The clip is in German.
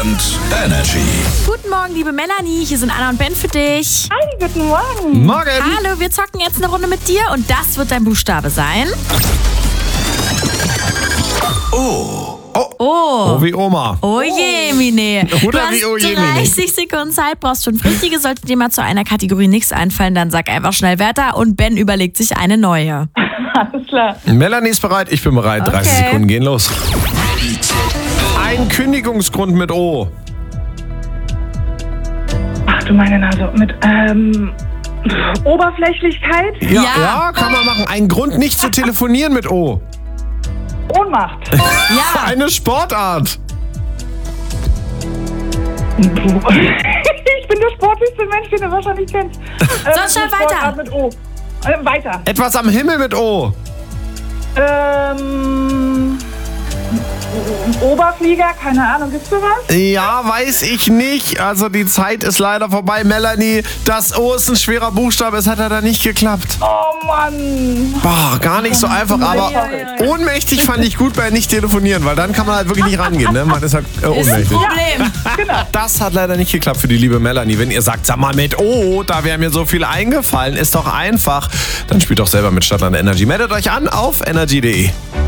und Energy. Guten Morgen, liebe Melanie. Hier sind Anna und Ben für dich. Hi, guten Morgen. Morgen. Hallo, wir zocken jetzt eine Runde mit dir und das wird dein Buchstabe sein. Oh, wie Oma. Oh je, Mine. Oder Du wie oh hast je, Mine. 30 Sekunden Zeit, brauchst schon Richtige. Sollte dir mal zu einer Kategorie nichts einfallen, dann sag einfach schnell Wörter und Ben überlegt sich eine neue. Alles klar. Melanie ist bereit, ich bin bereit. 30 Okay. Sekunden gehen los. Ein Kündigungsgrund mit O. Ach du meine Nase. Mit Oberflächlichkeit, Ja, kann man machen. Ein Grund nicht zu telefonieren mit O. Ohnmacht. Ja, Eine Sportart. Ich bin der sportlichste Mensch, den du wahrscheinlich kennst. Sonst schnell weiter. Sportart mit O. Weiter. Etwas am Himmel mit O. Oberflieger, keine Ahnung, gibt's sowas? Ja, weiß ich nicht. Also die Zeit ist leider vorbei. Melanie, das O ist ein schwerer Buchstabe. Es hat leider nicht geklappt. Oh Mann. Boah, gar nicht so einfach. Aber ohnmächtig fand ich gut bei nicht telefonieren, weil dann kann man halt wirklich nicht rangehen. Ne? Man ist halt ist ein ohnmächtig. Problem. Genau. Das hat leider nicht geklappt für die liebe Melanie. Wenn ihr sagt, sag mal mit O, da wäre mir so viel eingefallen, ist doch einfach. Dann spielt doch selber mit Stadtland Energy. Meldet euch an auf energy.de.